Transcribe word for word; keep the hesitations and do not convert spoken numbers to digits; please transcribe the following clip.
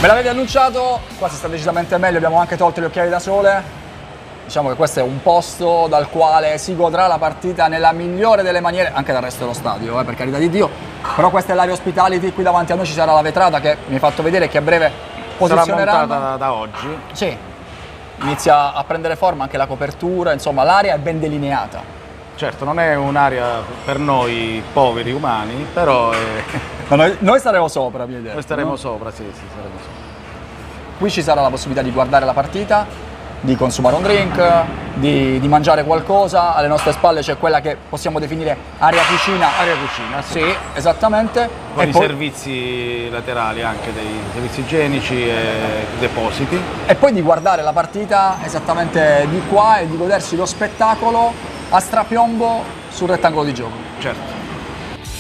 Me l'avevi annunciato, qua si sta decisamente meglio, abbiamo anche tolto gli occhiali da sole. Diciamo che questo è un posto dal quale si godrà la partita nella migliore delle maniere, anche dal resto dello stadio, eh, per carità di Dio. Però questa è l'area hospitality, qui davanti a noi ci sarà la vetrata che mi hai fatto vedere che a breve posizioneranno. Sarà montata da oggi. Sì, inizia a prendere forma anche la copertura, insomma l'area è ben delineata. Certo, non è un'area per noi poveri umani, però è... Ma noi, noi staremo sopra, mi hai detto, noi staremo no? sopra, sì, sì, staremo sopra. Qui ci sarà la possibilità di guardare la partita, di consumare un drink, di, di mangiare qualcosa. Alle nostre spalle c'è quella che possiamo definire area cucina. Area cucina, sì. Sì, esattamente. Con e i poi, servizi laterali, anche dei servizi igienici e depositi. e poi di guardare la partita esattamente di qua e di godersi lo spettacolo a strapiombo sul rettangolo di gioco. Certo.